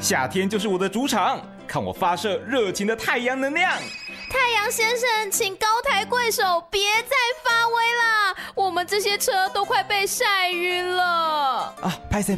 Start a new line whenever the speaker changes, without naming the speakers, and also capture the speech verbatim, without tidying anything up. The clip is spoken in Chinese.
夏天就是我的主场，看我发射热情的太阳能量。
太阳先生，请高抬贵手，别再发威啦！我们这些车都快被晒晕了。
啊，拍谁